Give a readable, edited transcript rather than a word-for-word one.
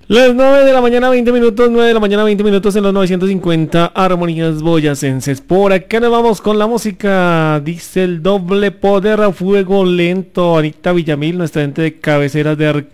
Las 9 de la mañana, 20 minutos, 9 de la mañana, 20 minutos en los 950 armonías boyacenses. Por acá nos vamos con la música. Dice el doble poder a fuego lento. Anita Villamil, nuestra gente de cabeceras de